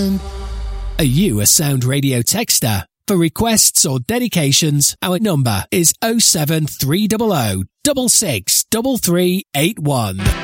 10. Are you a Sound Radio texter? For requests or dedications, our number is 07300 663381.